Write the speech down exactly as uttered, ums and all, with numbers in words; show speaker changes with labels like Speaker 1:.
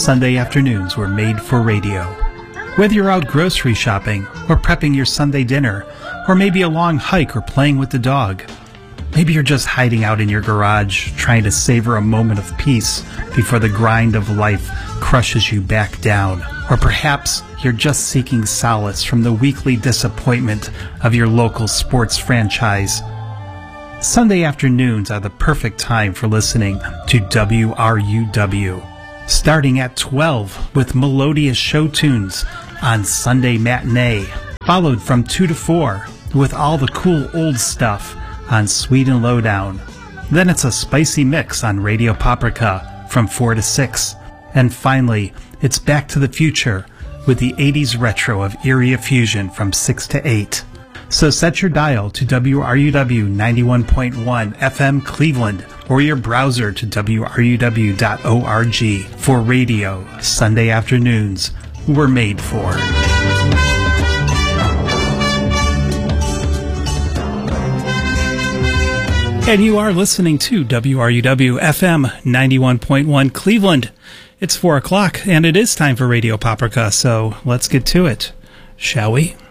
Speaker 1: Sunday afternoons were made for radio. Whether you're out grocery shopping, or prepping your Sunday dinner, or maybe a long hike or playing with the dog. Maybe you're just hiding out in your garage, trying to savor a moment of peace before the grind of life crushes you back down. Or perhaps you're just seeking solace from the weekly disappointment of your local sports franchise. Sunday afternoons are the perfect time for listening to W R U W. Starting at twelve with melodious show tunes on Sunday Matinee, followed from two to four with all the cool old stuff on Sweet and Lowdown. Then it's a spicy mix on Radio Paprika from four to six. And finally, it's Back to the Future with the eighties retro of Eerie Fusion from six to eight. So set your dial to W R U W ninety-one point one F M Cleveland or your browser to W R U W dot org for radio Sunday afternoons were made for. And you are listening to W R U W F M ninety-one point one Cleveland. It's four o'clock, and it is time for Radio Paprika, so let's get to it, shall we?